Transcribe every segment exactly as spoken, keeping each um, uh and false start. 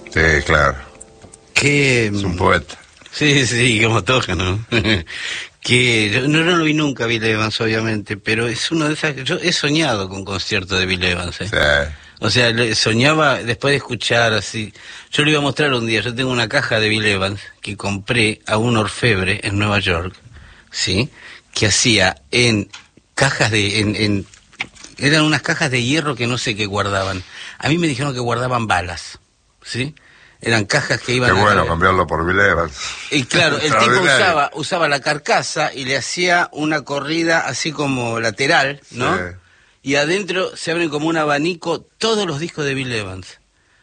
Sí, claro. Que... Es un poeta. Sí, sí, como toca, ¿no? que yo no, no lo vi nunca, Bill Evans, obviamente, pero es uno de esas... Yo he soñado con conciertos de Bill Evans, ¿eh? Sí. O sea, soñaba después de escuchar así... Yo le iba a mostrar un día, yo tengo una caja de Bill Evans que compré a un orfebre en Nueva York, ¿sí? Que hacía en cajas de... En, en, eran unas cajas de hierro que no sé qué guardaban. A mí me dijeron que guardaban balas, ¿sí? Eran cajas que iban... Qué a bueno, cambiarlo por Bill Evans. Y claro, el tipo usaba, usaba la carcasa y le hacía una corrida así como lateral, ¿no? Sí. Y adentro se abren como un abanico todos los discos de Bill Evans.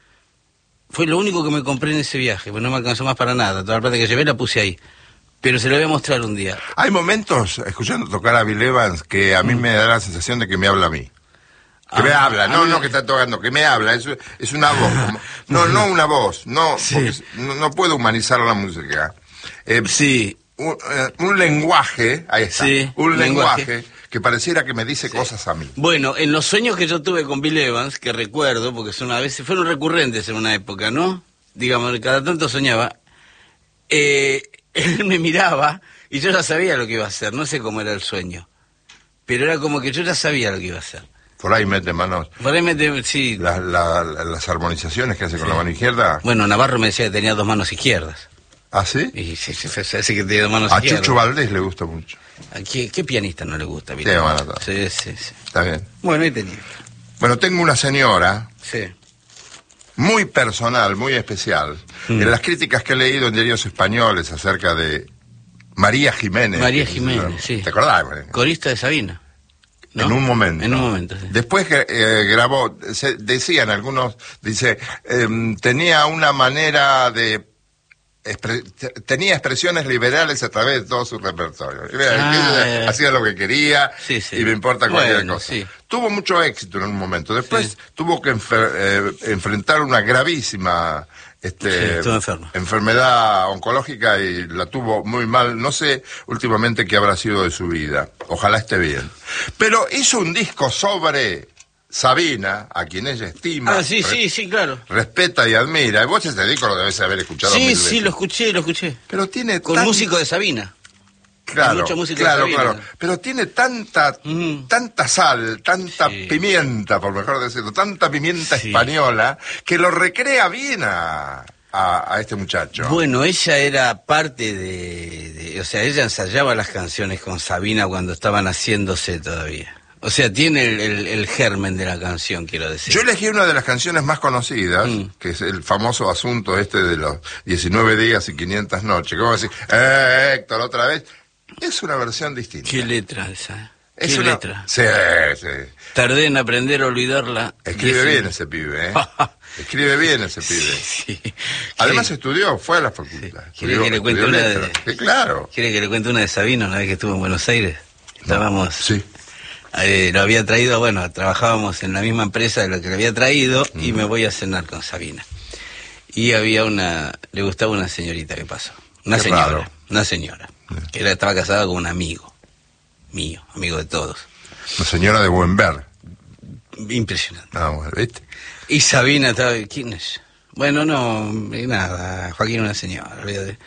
Fue lo único que me compré en ese viaje, pues no me alcanzó más para nada. Toda la plata que llevé la puse ahí. Pero se lo voy a mostrar un día. Hay momentos, escuchando tocar a Bill Evans, que a mí mm. me da la sensación de que me habla a mí. Que ah, me habla, no, no que está tocando, que me habla, es, es una voz. Como, no, no una voz, no, sí. porque no, no puedo humanizar la música. Eh, sí. Un, uh, un lenguaje, ahí está, sí, un lenguaje, lenguaje que pareciera que me dice sí. cosas a mí. Bueno, en los sueños que yo tuve con Bill Evans, que recuerdo, porque son a veces, fueron recurrentes en una época, ¿no? Digamos, cada tanto soñaba, eh, él me miraba y yo ya sabía lo que iba a hacer, no sé cómo era el sueño, pero era como que yo ya sabía lo que iba a hacer. Por ahí mete manos. Por ahí mete, sí. La, la, la, las armonizaciones que hace sí. con la mano izquierda. Bueno, Navarro me decía que tenía dos manos izquierdas. ¿Ah, sí? Y sí, sí, sí, sí que tenía dos manos a izquierdas. A Chucho Valdés le gusta mucho. ¿A qué, qué pianista no le gusta? Sí, bueno, sí, sí, sí. Está bien. Bueno, ahí tenía. Bueno, tengo una señora. Sí. Muy personal, muy especial. Mm. En las críticas que he leído en diarios españoles acerca de María Jiménez. María Jiménez, sí. ¿Te acordás, María? Corista de Sabina. ¿No? En un momento. En un momento, sí. Después que eh, grabó, se, decían algunos, dice, eh, tenía una manera de... Expre, tenía expresiones liberales a través de todo su repertorio. Ah, eh, hacía lo que quería sí, sí. y me importa cualquier bueno, cosa. Sí. Tuvo mucho éxito en un momento. Después sí. tuvo que enfer, eh, enfrentar una gravísima... Este, sí, enfermedad oncológica y la tuvo muy mal, no sé últimamente qué habrá sido de su vida, ojalá esté bien. Pero hizo un disco sobre Sabina, a quien ella estima, ah, sí, sí, sí, claro. respeta y admira. Y vos ese disco lo debes haber escuchado sí, mil veces. Sí, lo escuché, lo escuché. Pero tiene con tan... músico de Sabina. Claro, claro, de claro. Pero tiene tanta, mm. tanta sal, tanta sí. pimienta, por mejor decirlo, tanta pimienta sí. española, que lo recrea bien a, a, a este muchacho. Bueno, ella era parte de, de... O sea, ella ensayaba las canciones con Sabina cuando estaban haciéndose todavía. O sea, tiene el, el, el germen de la canción, quiero decir. Yo elegí una de las canciones más conocidas, mm. que es el famoso asunto este de los diecinueve días y quinientas noches. ¿Cómo decir? Eh, Héctor, otra vez... Es una versión distinta. ¿Qué letra esa? ¿Qué ¿Qué una... letra? Sí, sí. Tardé en aprender a olvidarla. Escribe dice... bien ese pibe, ¿eh? Escribe bien ese pibe. Sí. Además estudió, fue a la facultad. Sí. ¿Quiere que le cuente una de... Sí, claro. ¿Quiere que le cuente una de Sabino una vez que estuvo en Buenos Aires? Estábamos... Sí. Eh, lo había traído, bueno, trabajábamos en la misma empresa de lo que lo había traído mm. y me voy a cenar con Sabina. Y había una... Le gustaba una señorita que pasó. Una Qué señora. Raro. Una señora. Que era, estaba casada con un amigo mío, amigo de todos. La señora de buen ver. Impresionante. Ah, bueno, ¿viste? Y Sabina estaba... ¿Quién es? Bueno, no, nada, Joaquín una señora.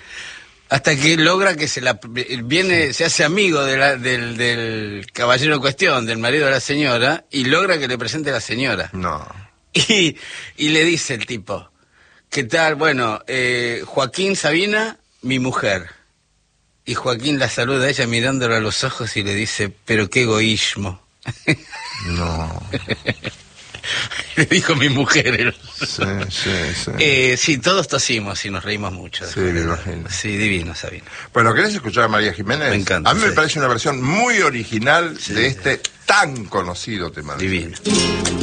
Hasta que logra que se la... Viene, se hace amigo de la, del, del caballero en cuestión, del marido de la señora, y logra que le presente a la señora. No. Y, y le dice el tipo, ¿qué tal? Bueno, eh, Joaquín Sabina, mi mujer. Y Joaquín la saluda a ella mirándola a los ojos y le dice, pero qué egoísmo. No. Le dijo mi mujer. Sí, sí, sí. Eh, sí, todos tosimos y nos reímos mucho. Sí, me imagino. Sí, divino, Sabino. Bueno, ¿querés escuchar a María Jiménez? Me encanta. A mí sí. me parece una versión muy original sí, de sí. este tan conocido tema. Divino.